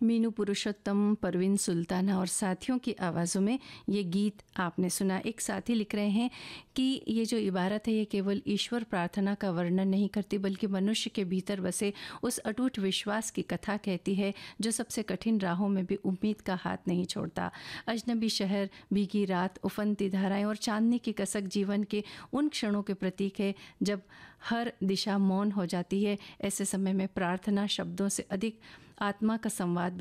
मीनू पुरुषोत्तम, परवीन सुल्ताना और साथियों की आवाज़ों में ये गीत आपने सुना। एक साथी लिख रहे हैं कि ये जो इबारत है ये केवल ईश्वर प्रार्थना का वर्णन नहीं करती बल्कि मनुष्य के भीतर बसे उस अटूट विश्वास की कथा कहती है जो सबसे कठिन राहों में भी उम्मीद का हाथ नहीं छोड़ता। अजनबी शहर, भीगी रात, उफनती धाराएं और चांदनी की कसक जीवन के उन क्षणों के प्रतीक है जब हर दिशा मौन हो जाती है। ऐसे समय में प्रार्थना शब्दों से अधिक आत्मा का संवाद